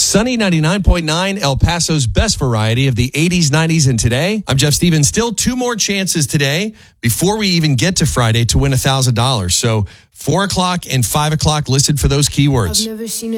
Sunny 99.9, El Paso's best variety of the 80s, 90s, and today. I'm Jeff Stevens. Still 2 more chances today before we even get to Friday to win $1,000. So 4 o'clock and 5 o'clock listed for those keywords. I've never seen a